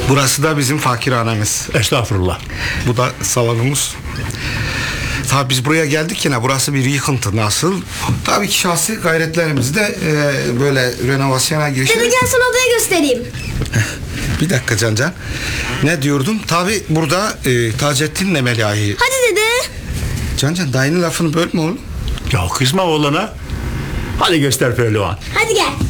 Burası da bizim fakirhanemiz. Estağfurullah. Bu da salonumuz. Tabii biz buraya geldik yine, burası bir yıkıntı nasıl? Tabii ki şahsi gayretlerimizde böyle renovasyona girişiyoruz. Dede gel sana odaya göstereyim. Bir dakika Can. Ne diyordum? Tabii burada Taceddin'le Melahi. Hadi dede. Can dayının lafını bölme oğlum. Ya kızma oğlana. Hadi göster pehlivan. Hadi gel.